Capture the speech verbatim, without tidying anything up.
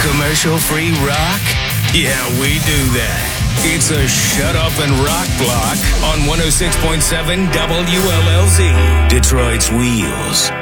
Commercial-free rock? Yeah, we do that. It's a Shut Up and Rock block on one oh six point seven W L L Z, Detroit's Wheels.